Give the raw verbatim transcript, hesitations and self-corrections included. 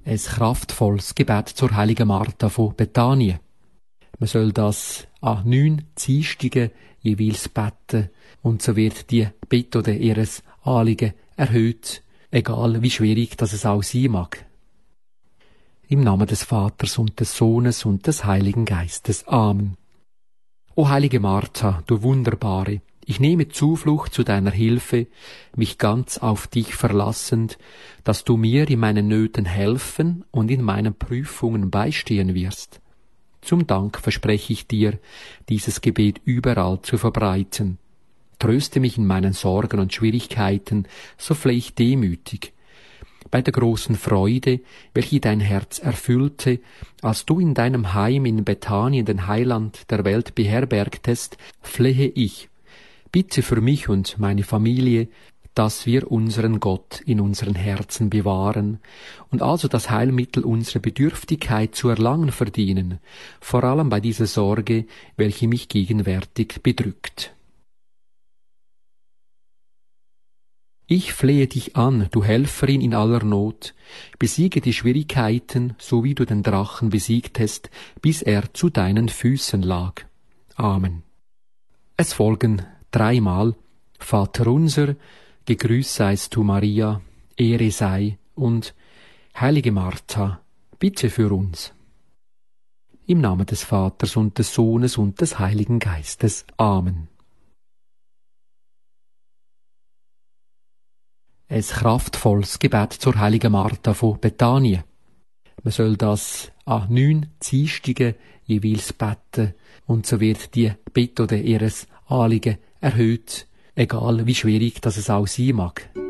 ein kraftvolles Gebet zur heiligen Martha von Bethanien. Man soll das an neun Dienstagen jeweils beten und so wird die Bitte oder ihres Anliegen erhöht, egal wie schwierig das es auch sein mag. Im Namen des Vaters und des Sohnes und des Heiligen Geistes. Amen. O heilige Martha, du Wunderbare, ich nehme Zuflucht zu deiner Hilfe, mich ganz auf dich verlassend, dass du mir in meinen Nöten helfen und in meinen Prüfungen beistehen wirst. Zum Dank verspreche ich dir, dieses Gebet überall zu verbreiten. Tröste mich in meinen Sorgen und Schwierigkeiten, so flehe ich demütig. Bei der großen Freude, welche dein Herz erfüllte, als du in deinem Heim in Bethanien den Heiland der Welt beherbergtest, flehe ich. Bitte für mich und meine Familie, dass wir unseren Gott in unseren Herzen bewahren und also das Heilmittel unserer Bedürftigkeit zu erlangen verdienen, vor allem bei dieser Sorge, welche mich gegenwärtig bedrückt. Ich flehe dich an, du Helferin in aller Not, besiege die Schwierigkeiten, so wie du den Drachen besiegtest, bis er zu deinen Füßen lag. Amen. Es folgen dreimal Vater unser, gegrüßt seist du Maria, Ehre sei und Heilige Martha, bitte für uns. Im Namen des Vaters und des Sohnes und des Heiligen Geistes. Amen. Ein kraftvolles Gebet zur heiligen Martha von Bethanien. Man soll das an neun Dienstagen jeweils beten und so wird die Bitte oder ihres Anliegen erhöht, egal wie schwierig das es auch sein mag.